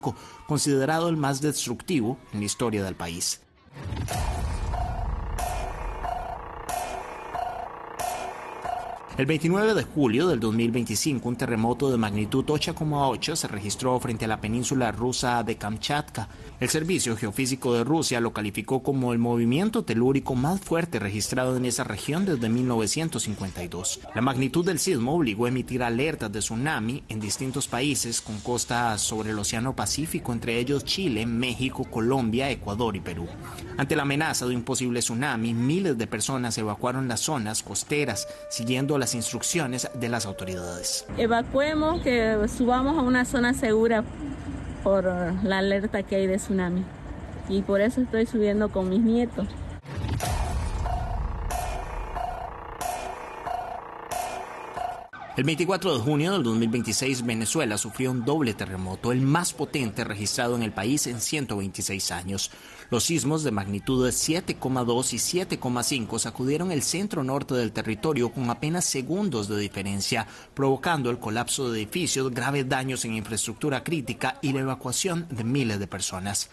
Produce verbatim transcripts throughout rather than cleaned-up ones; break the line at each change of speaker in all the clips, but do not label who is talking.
considerado el más destructivo en la historia del país. El veintinueve de julio del dos mil veinticinco, un terremoto de magnitud ocho coma ocho se registró frente a la península rusa de Kamchatka. El Servicio Geofísico de Rusia lo calificó como el movimiento telúrico más fuerte registrado en esa región desde mil novecientos cincuenta y dos. La magnitud del sismo obligó a emitir alertas de tsunami en distintos países con costas sobre el Océano Pacífico, entre ellos Chile, México, Colombia, Ecuador y Perú. Ante la amenaza de un posible tsunami, miles de personas evacuaron las zonas costeras, siguiendo las instrucciones de las autoridades.
Evacuemos, que subamos a una zona segura por la alerta que hay de tsunami. Y por eso estoy subiendo con mis nietos.
El veinticuatro de junio del dos mil veintiséis, Venezuela sufrió un doble terremoto, el más potente registrado en el país en ciento veintiséis años. Los sismos de magnitud de siete coma dos y siete coma cinco sacudieron el centro norte del territorio con apenas segundos de diferencia, provocando el colapso de edificios, graves daños en infraestructura crítica y la evacuación de miles de personas.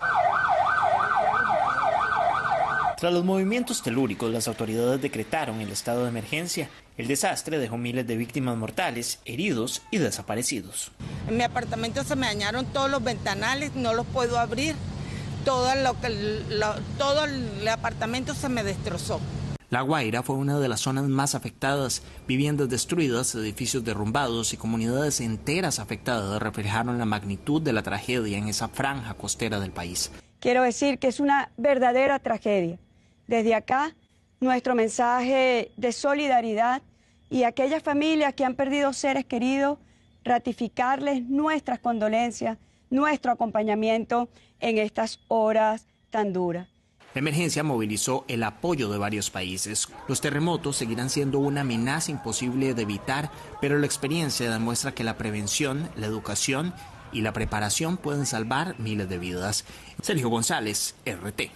Tras los movimientos telúricos, las autoridades decretaron el estado de emergencia. El desastre dejó miles de víctimas mortales, heridos y desaparecidos.
En mi apartamento se me dañaron todos los ventanales, no los puedo abrir. Todo, lo que, lo, todo el apartamento se me destrozó.
La Guaira fue una de las zonas más afectadas. Viviendas destruidas, edificios derrumbados y comunidades enteras afectadas reflejaron la magnitud de la tragedia en esa franja costera del país.
Quiero decir que es una verdadera tragedia. Desde acá, nuestro mensaje de solidaridad y a aquellas familias que han perdido seres queridos, ratificarles nuestras condolencias, nuestro acompañamiento en estas horas tan duras.
La emergencia movilizó el apoyo de varios países. Los terremotos seguirán siendo una amenaza imposible de evitar, pero la experiencia demuestra que la prevención, la educación y la preparación pueden salvar miles de vidas. Sergio González, R T.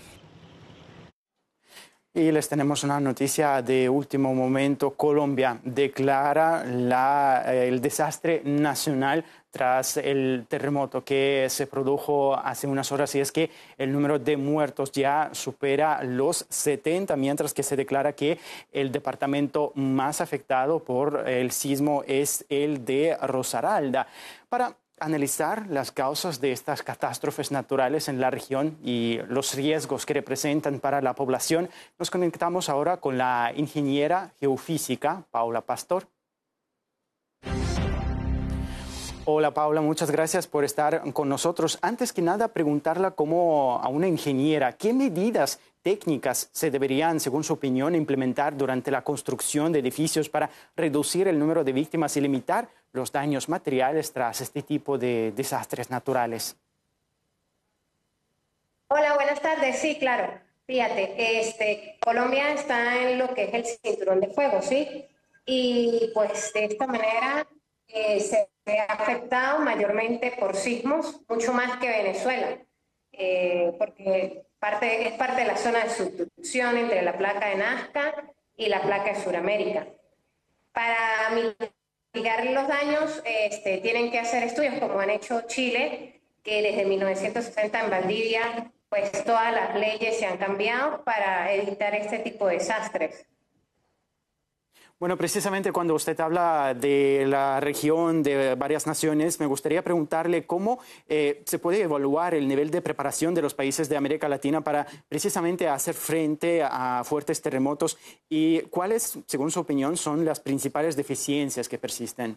Y les tenemos una noticia de último momento. Colombia declara la, el desastre nacional tras el terremoto que se produjo hace unas horas, y es que el número de muertos ya supera los setenta, mientras que se declara que el departamento más afectado por el sismo es el de Risaralda. Para analizar las causas de estas catástrofes naturales en la región y los riesgos que representan para la población, nos conectamos ahora con la ingeniera geofísica Paula Pastor. Hola Paula, muchas gracias por estar con nosotros. Antes que nada, preguntarla como a una ingeniera, ¿qué medidas técnicas se deberían, según su opinión, implementar durante la construcción de edificios para reducir el número de víctimas y limitar los daños materiales tras este tipo de desastres naturales?
Hola, buenas tardes. Sí, claro. Fíjate, este, Colombia está en lo que es el cinturón de fuego, ¿sí? Y pues de esta manera eh, se ha afectado mayormente por sismos, mucho más que Venezuela, eh, porque parte, es parte de la zona de subducción entre la placa de Nazca y la placa de Sudamérica. Para mitigar los daños, este, tienen que hacer estudios como han hecho Chile, que desde mil novecientos sesenta en Valdivia, pues todas las leyes se han cambiado para evitar este tipo de desastres.
Bueno, precisamente cuando usted habla de la región, de varias naciones, me gustaría preguntarle cómo eh, se puede evaluar el nivel de preparación de los países de América Latina para precisamente hacer frente a fuertes terremotos y cuáles, según su opinión, son las principales deficiencias que persisten.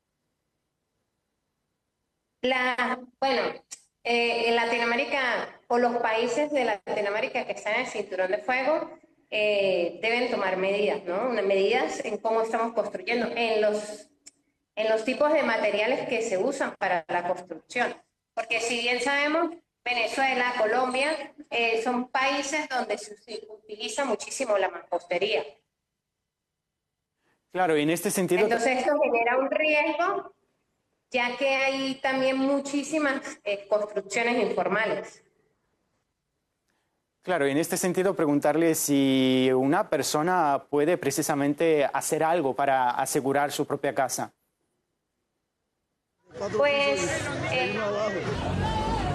La, bueno, eh, en Latinoamérica o los países de Latinoamérica que están en el cinturón de fuego, Eh, deben tomar medidas, ¿no? Medidas en cómo estamos construyendo, en los, en los tipos de materiales que se usan para la construcción. Porque si bien sabemos, Venezuela, Colombia, eh, son países donde se utiliza muchísimo la mampostería.
Claro, y en este sentido...
Entonces esto genera un riesgo, ya que hay también muchísimas eh, construcciones informales.
Claro, en este sentido preguntarle si una persona puede precisamente hacer algo para asegurar su propia casa.
Pues, eh,